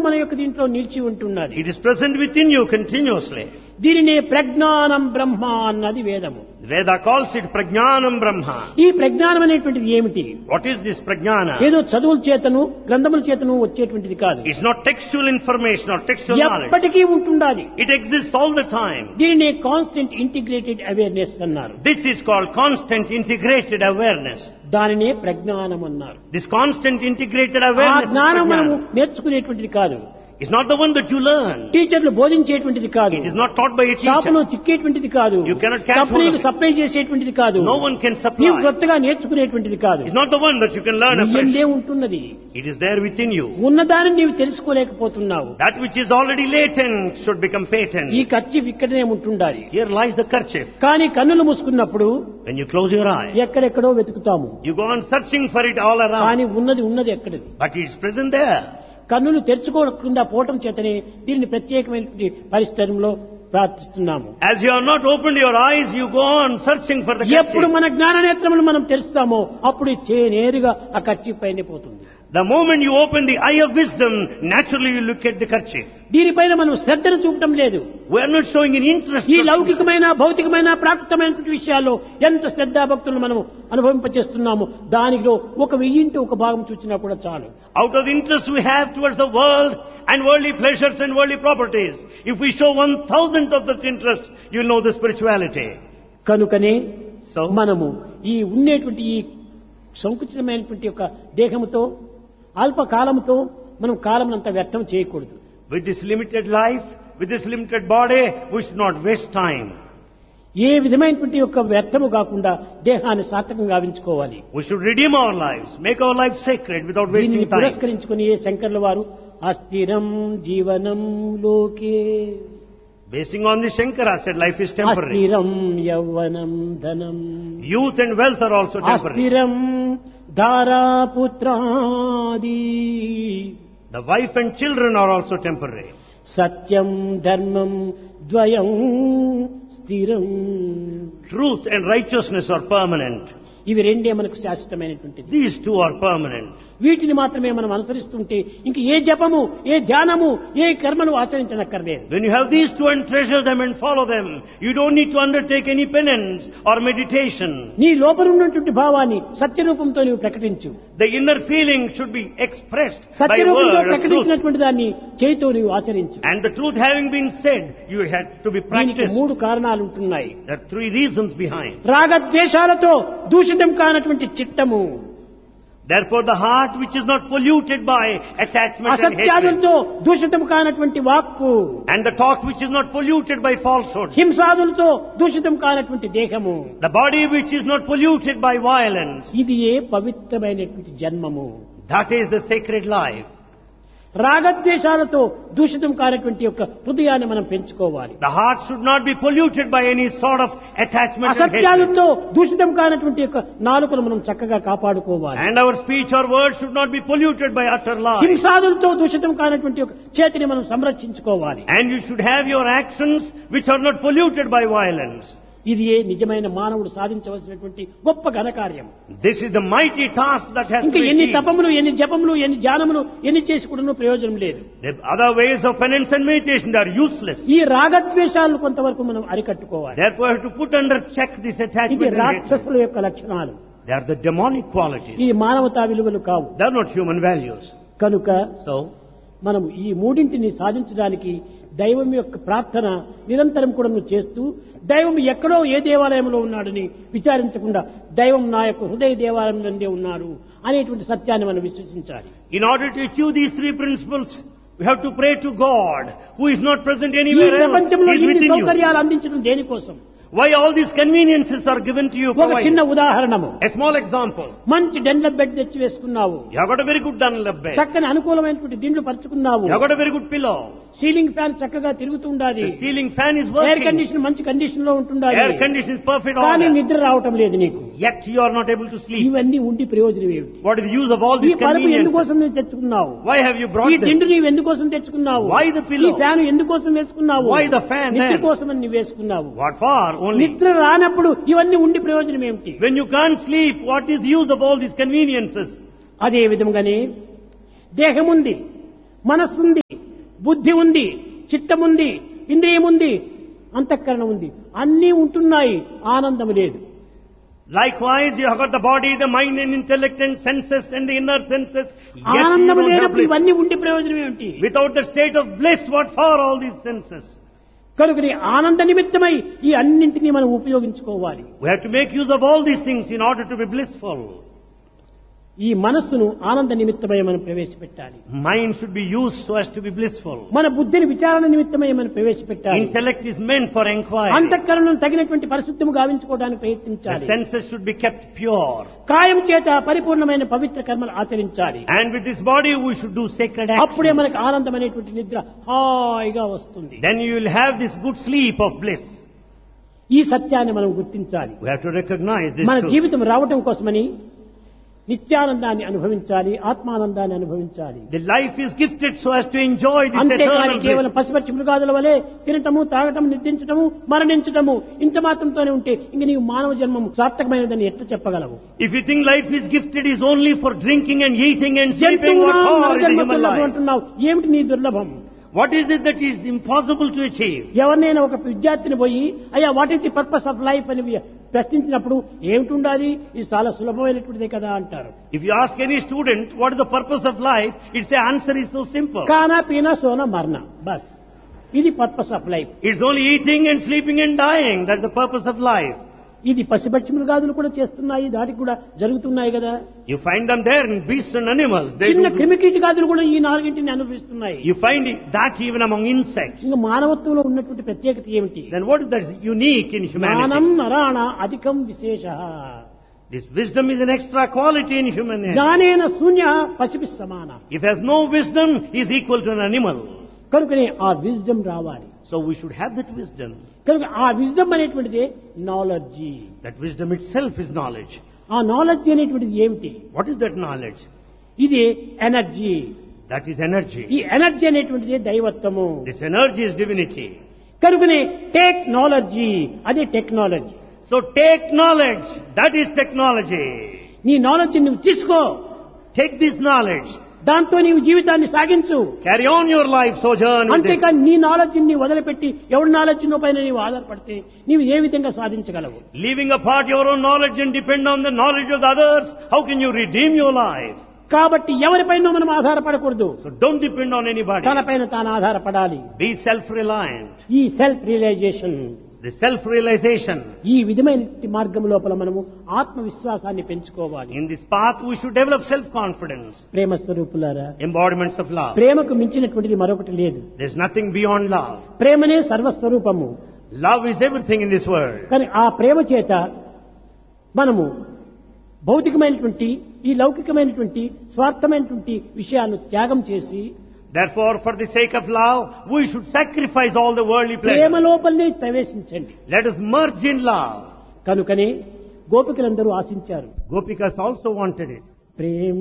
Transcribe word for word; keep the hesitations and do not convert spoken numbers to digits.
మన యొక్క దీంట్లో నిలిచి ఉంటున్నది. It is present within you continuously. దీనినే ప్రజ్ఞానం బ్రహ్మ అన్నది వేదము. Veda calls it Prajnanam Brahma. ఈ ప్రజ్ఞానం అనేటువంటిది ఏమిటి? What is this Prajnana? ఏదో చదువుల చేతను గ్రంథముల చేతను వచ్చేటువంటిది కాదు. It's not textual information or textual knowledge. ఎప్పటికీ ఉంటుండాలి. It exists all the time. దీనినే కాన్స్టెంట్ ఇంటిగ్రేటెడ్ అవేర్నెస్ అన్నారు. This is called constant integrated awareness. దానినే ప్రజ్ఞానం అన్నారు. This constant integrated ఆ awareness is జ్ఞానం మనము Prajnana. నేర్చుకునేటువంటిది కాదు. It's not the one that you learn. టీచర్లు బోధించేటువంటిది కాదు. It is not taught by a షాపులో teacher. చిక్కేటువంటిది కాదు. You cannot catch కంపెనీకి hold of it. సప్లై చేసేటువంటిది కాదు. No one can నీవు supply. కొత్తగా నేర్చుకునేటువంటిది కాదు. It's not the one that you can learn afresh. నీయందే ఉంటున్నది. It is there within you. ఉన్నదాన్ని నీవు తెలుసుకోలేకపోతున్నావు. That which is already latent should become ఈ patent. ఖర్చు ఇక్కడనే ఉంటుండాలి. Here lies the kerchief. కానీ కన్నులు మూసుకున్నప్పుడు When you close your eye, ఎక్కడెక్కడో వెతుకుతాము. you go on searching for it all around. కానీ ఉన్నది ఉన్నది ఎక్కడది? But it's present there. కన్నులు తెరుచుకోకుండా పోవటం చేతనే దీనిని ప్రత్యేకమైన పరిస్థితుల్లో ప్రార్థిస్తున్నాము. As you have not opened your eyes, you go on searching for the ఎప్పుడు kerchief. మన జ్ఞాన నేత్రములు మనం తెరుస్తామో అప్పుడు చే నేరుగా ఆ ఖర్చు పైనే పోతుంది. The moment you open the eye of wisdom, naturally you look at the kerchief. దీనిపైన మనం శ్రద్ధను చూపటం లేదు. We are not showing any interest. ఈ లౌకికమైన భౌతికమైన ప్రాకృతమైనటువంటి విషయాల్లో ఎంత శ్రద్ధాభక్తులు మనం అనుభవింపచేస్తున్నామో దానిలో ఒక వెయ్యింటి ఒక భాగం చూసినా కూడా చాలు. Out of the interest we have towards the world and worldly pleasures and worldly properties, if we show one thousandth of that interest, you will know the spirituality. కనుకనే So, మనము ఈ ఉండేటువంటి ఈ సంకుచితమైనటువంటి యొక్క దేహముతో అల్పకాలముతో మనం కాలమునంతా వ్యర్థం చేయకూడదు. with this limited life, with this limited body, we should not waste time. ఏ విధమైనటువంటి యొక్క వ్యర్థము కాకుండా దేహాన్ని సార్థకంగా గావించుకోవాలి. We should redeem our lives, make our lives sacred without wasting దీనిని time. పురస్కరించుకుని ఏ శంకర్ల వారు అస్థిరం జీవనం లోకే Basing on the Shankara said life is temporary. అస్థిరం యౌవనం ధనం Youth and wealth are also temporary. అస్థిరం ధారాపుత్రాది The wife and children are also temporary. సత్యం ధర్మం ద్వయం స్థిరం. Truth and righteousness are permanent. ఇవి రెండే మనకు శాశ్వతమైనటువంటిది. These two are permanent. వీటిని మాత్రమే మనం అనుసరిస్తుంటే ఇంక ఏ జపము ఏ ధ్యానము ఏ కర్మను ఆచరించనక్కర్లేదు. When you have these two and treasure them and follow them, you don't need to undertake any penance or meditation. నీ లోపల ఉన్నటువంటి భావాన్ని సత్యరూపంతో నీవు ప్రకటించు. The inner feeling should be expressed by సత్యరూపంతో word or truth. ప్రకటించినటువంటి దాన్ని చేయితో నీవు ఆచరించు. And the truth having been said, you had to be దీనికి practiced. మూడు కారణాలు ఉంటున్నాయి. There are three reasons behind. రాగద్వేషాలతో దూషితం కానటువంటి చిత్తము, Therefore the heart which is not polluted by attachment and hatred, అసత్యాదులతో దూషితం కానటువంటి వాక్కు, and the talk which is not polluted by falsehood, హింసాదులతో దూషితం కానటువంటి దేహము, the body which is not polluted by violence, ఇది ఏ పవిత్రమైనటువంటి జన్మము. that is the sacred life. రాగద్వేషాలతో దూషితం కానటువంటి యొక్క హృదయాన్ని మనం పెంచుకోవాలి. The heart should not be polluted by any sort of attachment and hatred. అసత్యాలతో దూషితం కానటువంటి యొక్క నాలుకను మనం చక్కగా కాపాడుకోవాలి. And our speech or words should not be polluted by utter lies. హింసాదులతో దూషితం కానటువంటి యొక్క చేతిని మనం సంరక్షించుకోవాలి. And you should have your actions which are not polluted by violence. ఇది ఏ నిజమైన మానవుడు సాధించవలసినటువంటి గొప్ప ఘనకార్యం. This is the mighty task that has to ఇంకా be ఎన్ని achieved. తపములు ఎన్ని జపములు ఎన్ని ధ్యానములు ఎన్ని చేసి కూడా ప్రయోజనం లేదు. The other ways of penance and meditation are useless. ఈ రాగద్వేషాలను కొంతవరకు మనం అరికట్టుకోవాలి. Therefore, you have to put under check this ఇది attachment and hatred. రాక్షసుల యొక్క లక్షణాలు. They are the demonic qualities. ఈ మానవతా విలువలు కావు. They are not human values. కనుక So, మనం ఈ మూడింటిని సాధించడానికి దైవం యొక్క ప్రార్థన నిరంతరం కూడా నువ్వు చేస్తూ దైవం ఎక్కడో ఏ దేవాలయంలో ఉన్నాడని విచారించకుండా దైవం నా యొక్క హృదయ దేవాలయం నుండే ఉన్నాడు అనేటువంటి సత్యాన్ని మనం విశ్వసించాలి. in order to achieve these three principles, we have to pray to God, who is not present ఈ anywhere else. ప్రపంచంలో He is ఇన్ని within you. సౌకర్యాలు అందించడం దేనికోసం? Why all these conveniences are given to you? ఒక చిన్న provided? ఉదాహరణము, A small example. మంచి Dunlop bed తెచ్చి వేసుకున్నావు, You have got a very good Dunlop bed. చక్కని అనుకూలమైనటువంటి దిండ్లు పరుచుకున్నావు, You have got a very good pillow. Ceiling fan చక్కగా తిరుగుతుండాలి, The ceiling fan is air working. Condition మంచి condition లో ఉంటుండాలి, Air condition is perfect కానీ order. నిద్ర రావటం లేదు నీకు. Yet you are not able to sleep. ఇవన్నీ ఉండి ప్రయోజనం ఏమిటి? What is the use of all ఈ these పరుపు conveniences? ఎందుకోసం నువ్వు తెచ్చుకున్నావు? Why have you ఈ brought them? దిండు నీవు ఎందుకోసం తెచ్చుకున్నావు? Why the pillow? ఈ ఫ్యాన్ ఎందుకోసం వేసుకున్నావు? Why the fan నిద్ర then? కోసం నువ్వు వేసుకున్నావు. What for? Only. నిద్ర రానప్పుడు ఇవన్నీ ఉండి ప్రయోజనం ఏమిటి? When you can't sleep, what is the use of all these conveniences? అదే విధంగానే దేహముంది, మనస్సుంది, బుద్ధి ఉంది, చిత్తముంది, ఇంద్రియముంది, అంతఃకరణం ఉంది, అన్నీ ఉంటున్నాయి, ఆనందం లేదు. Likewise, you have got the body, the mind and intellect and senses and the inner senses. Yet you ఆనందం don't have లేనప్పుడు bliss. ఇవన్నీ ఉండే ప్రయోజనం ఏమిటి? Without the state of bliss, what for all these senses? కనుక ఆనంద నిమిత్తమై ఈ అన్నింటినీ మనం ఉపయోగించుకోవాలి. We have to make use of all these things in order to be blissful. ఈ మనస్సును ఆనంద నిమిత్తమై మనం ప్రవేశపెట్టాలి. Mind should be used so as to be blissful. మన బుద్ధిని విచారణ నిమిత్తమై మనం ప్రవేశపెట్టాలి. Intellect is meant for inquiry. అంతఃకరణను తగినటువంటి పరిశుద్ధము గావించుకోవడానికి The ప్రయత్నించాలి. senses should be kept pure. కాయం చేత పరిపూర్ణమైన పవిత్ర కర్మలు ఆచరించాలి. And with this body we should do sacred అప్పుడే actions. మనకు ఆనందం అనేటువంటి నిద్ర హాయిగా వస్తుంది. Then you will have this good sleep of bliss. ఈ సత్యాన్ని మనం గుర్తించాలి. We have to recognize this మన truth. జీవితం రావటం కోసమని నిత్యానందాన్ని అనుభవించాలి, ఆత్మానందాన్ని అనుభవించాలి. The life is gifted so as to enjoy this అంతేకాని eternal కేవలం bliss. పసిపచ్చి మృగాదుల వలె తినటము, తాగటము, నిద్రించటము, మరణించటము ఇంత మాత్రంతోనే ఉంటే ఇంక నీవు మానవ జన్మం సార్థకమైనదని ఎట్లా చెప్పగలవు? If you think life is gifted is only for drinking and eating and sleeping, జంతువునా what for is the నరజన్మ human దుర్లభం life? అంటున్నావు. ఏమిటి నీ దుర్లభం? What is it that is impossible to achieve? ఎవరినైనా ఒక విద్యార్థిని పోయి అయ్యా what is the purpose of life అని ప్రశ్నించినప్పుడు ఏమిటి ఉండాలి, ఇది చాలా సులభమైనటువంటిదే కదా అంటారు. If you ask any student what is the purpose of life, its answer is so simple. కానా పీనా సోనా మరణ, బస్ ఇది purpose of life. It's only eating and sleeping and dying. That's the purpose of life. ఇది పసిపచ్చి మృగాదులు కూడా చేస్తున్నాయి, దానికి కూడా జరుగుతున్నాయి కదా. You find them there in beasts and animals. They చిన్న do- క్రిమికీటకాదులు కూడా ఈ నాలుగింటిని అనుభవిస్తున్నాయి. You find that even among insects. ఇంకా మానవత్వంలో ఉన్నటువంటి ప్రత్యేకత ఏమిటి? Then what is that unique in జ్ఞానం humanity? నరాణ అధికం విశేష. This wisdom is an extra quality in humanity. జ్ఞానేన శూన్య పసిపి సమాన. If has no wisdom, he is equal to an animal. కనుకనే ఆ విజ్డమ్ రావాలి. So we should have that wisdom. కనుక ఆ విజ్డమ్ అనేటువంటిది knowledge. That wisdom itself is knowledge. ఆ knowledge అనేటువంటిది ఏమిటి? What is that knowledge? ఇది ఎనర్జీ. That is energy. ఈ ఎనర్జీ అనేటువంటిది దైవత్వము. This energy is divinity. కనుకనే టేక్ నాలెడ్జీ, అదే technology. So take knowledge. That is technology. నీ నాలెడ్జ్ నువ్వు తీసుకో, Take this knowledge. దాంతో నీవు జీవితాన్ని సాగించు. Carry on your life sojourn with this. అంతేకాని నీ నాలెడ్జ్ ని వదిలిపెట్టి ఎవరి నాలెడ్జ్ పైన నీవు ఆధారపడితే నీవు ఏ విధంగా సాధించగలవు? Leaving apart your own knowledge and depend on the knowledge of the others, how can you redeem your life? కాబట్టి ఎవరిపైన మనం ఆధారపడకూడదు. So don't depend on anybody. తనపైన తాను ఆధారపడాలి. Be self-reliant. ఈ సెల్ఫ్ రియలైజేషన్, The self-realization. ఈ విధమైన మార్గం లోపల మనము ఆత్మవిశ్వాసాన్ని పెంచుకోవాలి. In this path we should develop self-confidence. ప్రేమ స్వరూపులారా, Embodiments of love. ప్రేమకు మించినటువంటిది మరొకటి లేదు. There's nothing beyond love. ప్రేమనే సర్వస్వరూపము. Love is everything in this world. కానీ ఆ ప్రేమ చేత మనము భౌతికమైనటువంటి ఈ లౌకికమైనటువంటి స్వార్థమైనటువంటి విషయాలను త్యాగం చేసి, Therefore, for the sake of love, we should sacrifice all the worldly Prema pleasures. లోపలనే ప్రవేశించండి. Let us merge in love. కనుకనే గోపికలందరూ ఆశించారు, Gopikas also wanted it. Prema